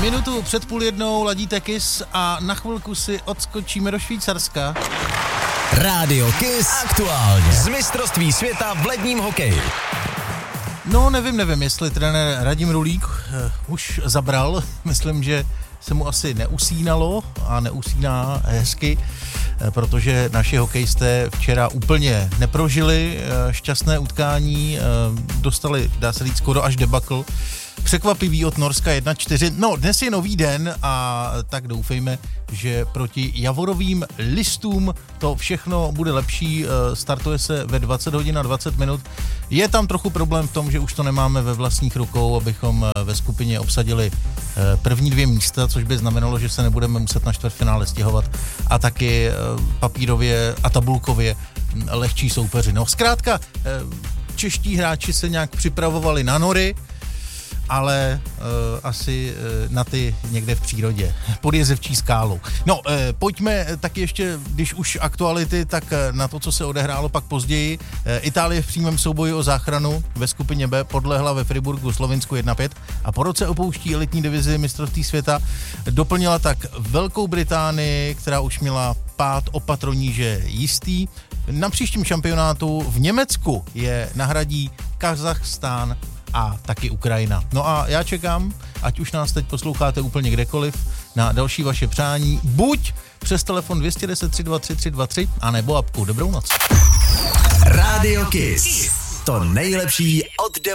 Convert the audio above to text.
Minutu před 12:30 ladíte Kiss a na chvilku si odskočíme do Švýcarska. Rádio Kiss aktuálně z mistrovství světa v ledním hokeji. No nevím, jestli trenér Radim Rulík už zabral. Myslím, že se mu asi neusínalo a neusíná hezky, protože naši hokejisté včera úplně neprožili šťastné utkání, dostali, dá se říct, skoro až debakl. Překvapivý od Norska 1-4. No, dnes je nový den a tak doufejme, že proti Javorovým listům to všechno bude lepší. Startuje se ve 20 hodin a 20 minut. Je tam trochu problém v tom, že už to nemáme ve vlastních rukou, abychom ve skupině obsadili první 2 místa, což by znamenalo, že se nebudeme muset na čtvrtfinále stěhovat a taky papírově a tabulkově lehčí soupeři. No, zkrátka, čeští hráči se nějak připravovali na nory, ale asi na ty někde v přírodě, pod Jezevčí skálou. No, pojďme taky ještě, když už aktuality, tak na to, co se odehrálo pak později. Itálie v přímém souboji o záchranu ve skupině B podlehla ve Friburgu Slovinsku 1-5 a po roce opouští elitní divizi mistrovství světa. Doplnila tak Velkou Británii, která už měla pád o patro níže jistý. Na příštím šampionátu v Německu je nahradí Kazachstán a taky Ukrajina. No a já čekám, ať už nás teď posloucháte úplně kdekoliv, na další vaše přání, buď přes telefon 210 323 323, anebo apku. Dobrou noc. Rádio Kiss. To nejlepší od 9.